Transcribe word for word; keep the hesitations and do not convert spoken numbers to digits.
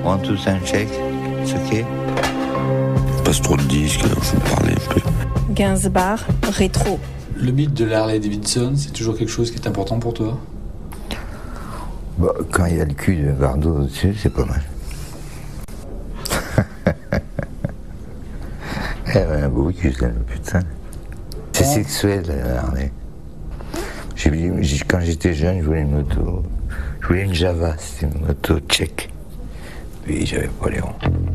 one, two, sound check. It's okay. Passe trop de disques, il faut parler un peu. Gainsbourg, rétro. Le mythe de l'Harley Davidson, c'est toujours quelque chose qui est important pour toi? Bah, quand il y a le cul de Bardot dessus, c'est pas mal. Elle avait un beau cul, celle, putain. C'est Oh. sexuel, la Harley. J'ai, j'ai, quand j'étais jeune, je voulais une moto. Je voulais une Java, c'était une moto tchèque. Puis j'avais pas les ronds.